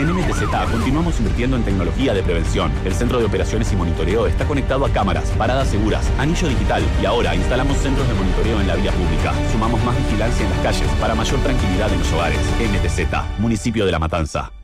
En MTZ continuamos invirtiendo en tecnología de prevención. El centro de operaciones y monitoreo está conectado a cámaras, paradas seguras, anillo digital y ahora instalamos centros de monitoreo en la vía pública. Sumamos más vigilancia en las calles para mayor tranquilidad en los hogares. MTZ, Municipio de La Matanza.